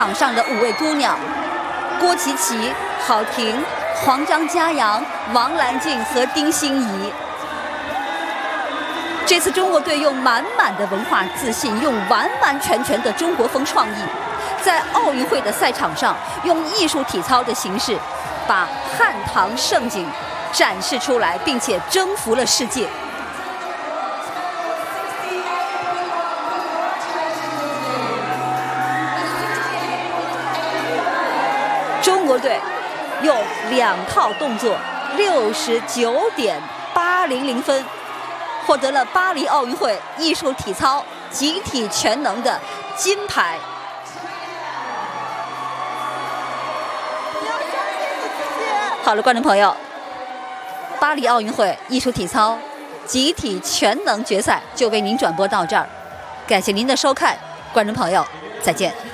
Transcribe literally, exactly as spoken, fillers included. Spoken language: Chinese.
场上的五位姑娘：郭琪琪、郝婷、黄张嘉阳、王兰静和丁欣怡。这次中国队用满满的文化自信，用完完全全的中国风创意，在奥运会的赛场上，用艺术体操的形式，把汉唐盛景展示出来，并且征服了世界。中国队用两套动作，六十九点八零零分，获得了巴黎奥运会艺术体操集体全能的金牌。好了，观众朋友，巴黎奥运会艺术体操集体全能决赛就为您转播到这儿，感谢您的收看，观众朋友，再见。